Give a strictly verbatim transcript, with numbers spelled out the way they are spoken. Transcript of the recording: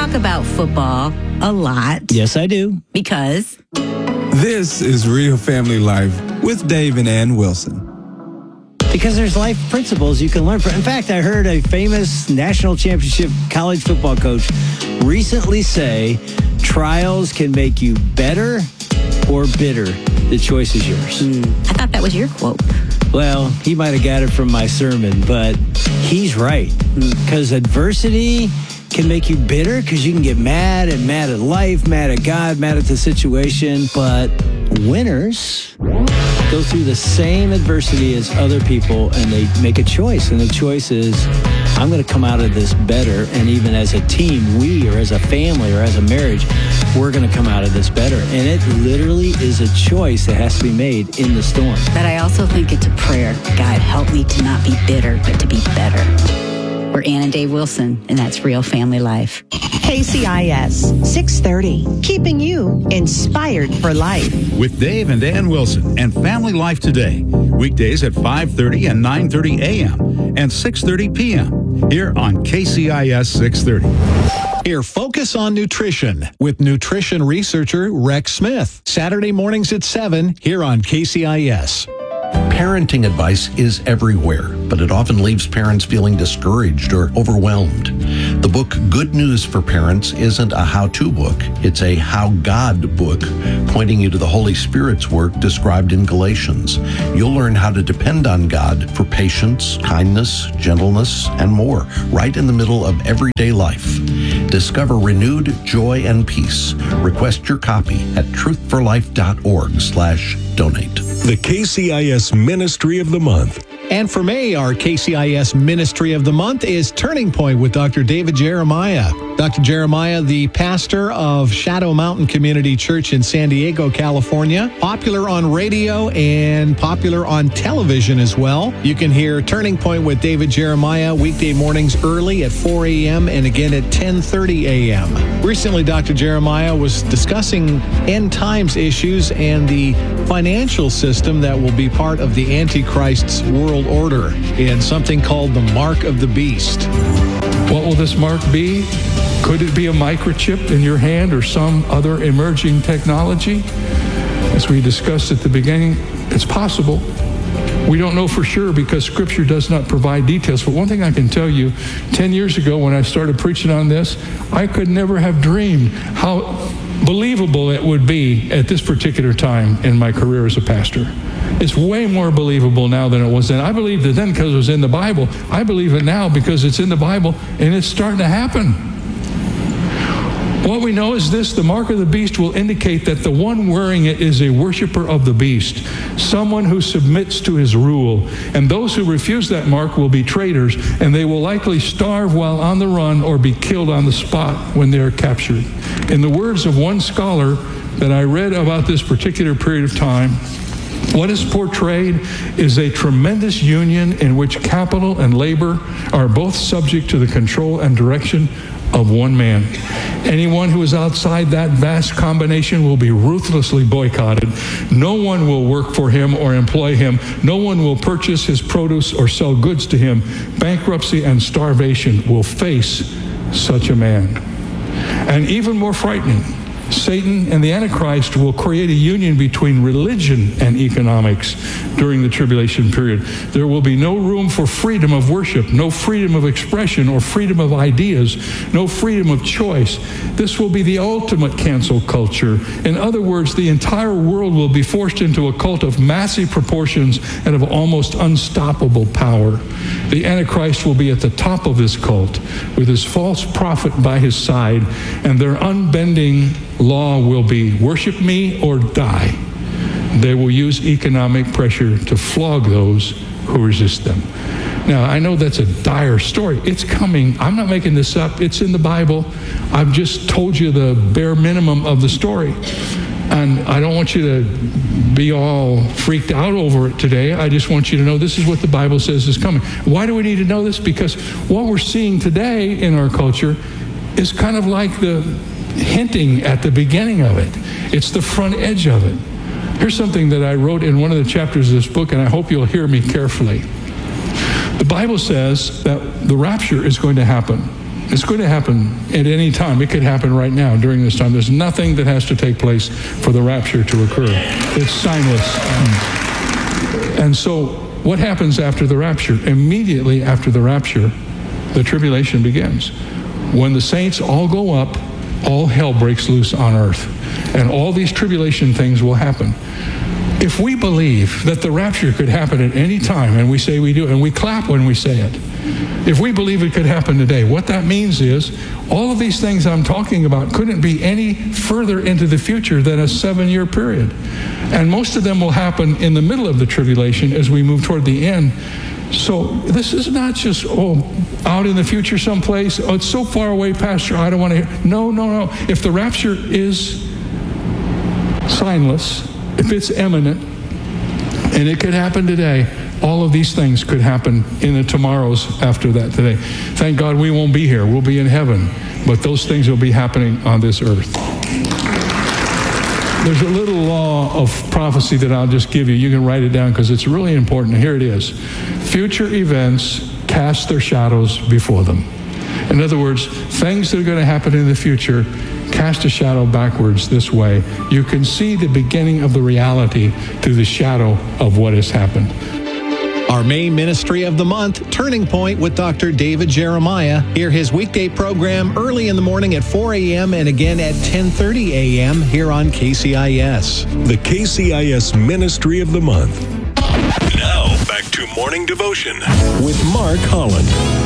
talk about football a lot. Yes, I do. Because this is Real Family Life with Dave and Ann Wilson. Because there's life principles you can learn from. In fact, I heard a famous national championship college football coach recently say, trials can make you better or bitter. The choice is yours. Mm, I thought that was your quote. Well, he might have got it from my sermon, but he's right. Because mm. adversity can make you bitter because you can get mad and mad at life, mad at God, mad at the situation. But winners go through the same adversity as other people, and they make a choice. And the choice is, I'm going to come out of this better. And even as a team, we, or as a family, or as a marriage, we're going to come out of this better. And it literally is a choice that has to be made in the storm. But I also think it's a prayer. God, help me to not be bitter, but to be better. We're Ann and Dave Wilson, and that's Real Family Life. K C I S six thirty, keeping you inspired for life. With Dave and Ann Wilson and Family Life Today. Weekdays at five thirty and nine thirty a.m. and six thirty p.m. here on K C I S six thirty. Here, Focus on Nutrition with nutrition researcher Rex Smith. Saturday mornings at seven here on K C I S. Parenting advice is everywhere, but it often leaves parents feeling discouraged or overwhelmed. The book Good News for Parents isn't a how-to book. It's a how God book, pointing you to the Holy Spirit's work described in Galatians. You'll learn how to depend on God for patience, kindness, gentleness, and more, right in the middle of everyday life. Discover renewed joy and peace. Request your copy at truthforlife.org slash donate. The K C I S Ministry of the Month. And for May, our K C I S Ministry of the Month is Turning Point with Doctor David Jeremiah. Doctor Jeremiah, the pastor of Shadow Mountain Community Church in San Diego, California. Popular on radio and popular on television as well. You can hear Turning Point with David Jeremiah weekday mornings early at four a.m. and again at ten thirty a.m. Recently, Doctor Jeremiah was discussing end times issues and the financial system that will be part of the Antichrist's world order in something called the Mark of the Beast. What will this mark be? Could it be a microchip in your hand or some other emerging technology? As we discussed at the beginning, it's possible. We don't know for sure because Scripture does not provide details. But one thing I can tell you, ten years ago when I started preaching on this, I could never have dreamed how believable it would be at this particular time in my career as a pastor. It's way more believable now than it was then. I believed it then because it was in the Bible. I believe it now because it's in the Bible and it's starting to happen. What we know is this: the mark of the beast will indicate that the one wearing it is a worshiper of the beast, someone who submits to his rule. And those who refuse that mark will be traitors, and they will likely starve while on the run or be killed on the spot when they are captured. In the words of one scholar that I read about this particular period of time, what is portrayed is a tremendous union in which capital and labor are both subject to the control and direction of one man. Anyone who is outside that vast combination will be ruthlessly boycotted. No one will work for him or employ him. No one will purchase his produce or sell goods to him. Bankruptcy and starvation will face such a man. And even more frightening, Satan and the Antichrist will create a union between religion and economics during the tribulation period. There will be no room for freedom of worship, no freedom of expression or freedom of ideas, no freedom of choice. This will be the ultimate cancel culture. In other words, the entire world will be forced into a cult of massive proportions and of almost unstoppable power. The Antichrist will be at the top of this cult with his false prophet by his side, and their unbending law will be worship me or die. They will use economic pressure to flog those who resist them. Now, I know that's a dire story. It's coming. I'm not making this up. It's in the Bible. I've just told you the bare minimum of the story. And I don't want you to be all freaked out over it today. I just want you to know this is what the Bible says is coming. Why do we need to know this? Because what we're seeing today in our culture is kind of like the hinting at the beginning of it. It's the front edge of it. Here's something that I wrote in one of the chapters of this book, and I hope you'll hear me carefully. The Bible says that the rapture is going to happen. It's going to happen at any time. It could happen right now during this time. There's nothing that has to take place for the rapture to occur. It's signless. And so what happens after the rapture? Immediately after the rapture, the tribulation begins. When the saints all go up, all hell breaks loose on earth. And all these tribulation things will happen. If we believe that the rapture could happen at any time, and we say we do, and we clap when we say it, if we believe it could happen today, what that means is all of these things I'm talking about couldn't be any further into the future than a seven-year period. And most of them will happen in the middle of the tribulation as we move toward the end. So this is not just, oh, out in the future someplace. Oh, it's so far away, Pastor, I don't want to hear. No, no, no. If the rapture is signless, if it's imminent, and it could happen today, all of these things could happen in the tomorrows after that today. Thank God we won't be here. We'll be in heaven. But those things will be happening on this earth. There's a little law of prophecy that I'll just give you. You can write it down because it's really important. Here it is. Future events cast their shadows before them. In other words, things that are going to happen in the future cast a shadow backwards this way. You can see the beginning of the reality through the shadow of what has happened. Our main ministry of the month, Turning Point with Doctor David Jeremiah. Hear his weekday program early in the morning at four a.m. and again at ten thirty a.m. here on K C I S. The K C I S Ministry of the Month. Now, back to Morning Devotion with Mark Holland.